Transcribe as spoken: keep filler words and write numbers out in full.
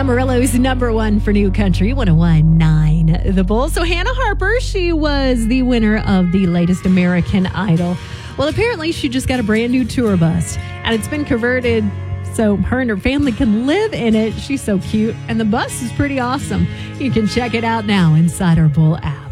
Amarillo's number one for New Country, one oh one point nine The Bull. So Hannah Harper, she was the winner of the latest American Idol. Well, apparently she just got a brand new tour bus, and it's been converted so her and her family can live in it. She's so cute, and the bus is pretty awesome. You can check it out now inside our Bull app.